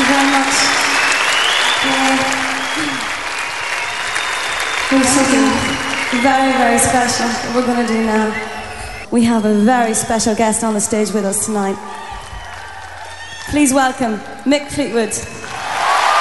you very much. There's something very, very special that we're going to do now. We have a very special guest on the stage with us tonight. Please welcome Mick Fleetwood.